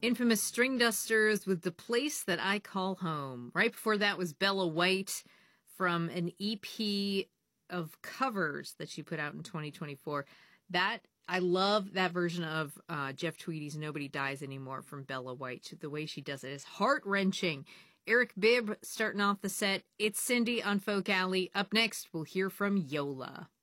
Infamous String Dusters with The Place That I Call Home. Right before that was Bella White from an EP of covers that she put out in 2024. I love that version of Jeff Tweedy's Nobody Dies Anymore from Bella White. The way she does it is heart-wrenching. Eric Bibb starting off the set. It's Cindy on Folk Alley. Up next, we'll hear from Yola.